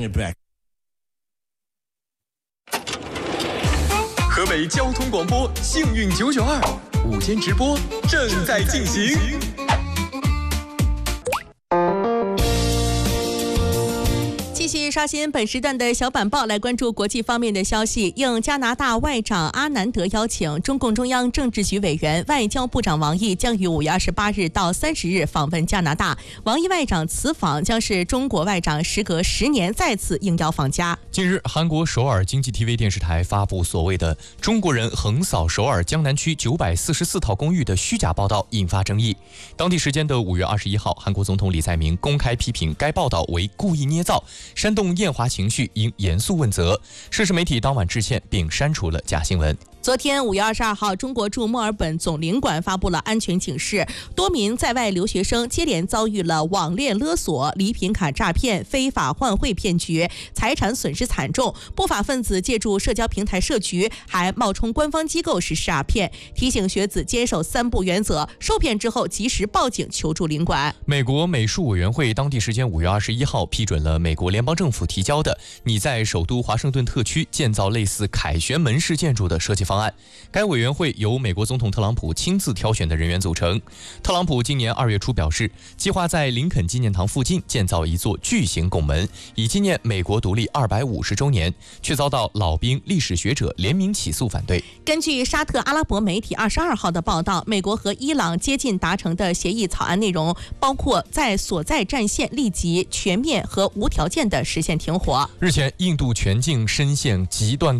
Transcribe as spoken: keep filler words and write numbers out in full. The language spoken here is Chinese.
bring it back. 河北交通广播幸运九九二午间直播正在进行。 继续刷新本时段的小板报，来关注国际方面的消息。应加拿大外长阿南德邀请，中共中央政治局委员、外交部长王毅将于五月二十八日到三十日访问加拿大。王毅外长此访将是中国外长时隔十年再次应邀访加。 近日，韩国首尔经济 T V 电视台发布所谓的中国人横扫首尔江南区九百四十四套公寓的虚假报道，引发争议。当地时间的五月二十一号，韩国总统李在明公开批评该报道为故意捏造，煽动厌华情绪，应严肃问责。涉事媒体当晚致歉并删除了假新闻。 昨天五月二十二号，中国驻墨尔本总领馆发布了安全警示，多名在外留学生接连遭遇了网恋勒索、礼品卡诈骗、非法换汇骗局，财产损失惨重。不法分子借助社交平台设局，还冒充官方机构实施诈骗。提醒学子坚守三不原则，受骗之后及时报警求助领馆。 美国美术委员会当地时间五月二十一号批准了美国联邦政府提交的拟在首都华盛顿特区建造类似凯旋门式建筑的设计方案。该委员会由美国总统特朗普亲自挑选的人员组成。特朗普今年二月初表示，计划在林肯纪念堂附近建造一座巨型拱门，以纪念美国独立二百五十周年，却遭到老兵、历史学者联名起诉反对。 根据沙特阿拉伯媒体二十二号的报道，美国和伊朗接近达成的协议草案内容包括在所在战线立即、全面和无条件的实现停火。 日前，印度全境深陷极端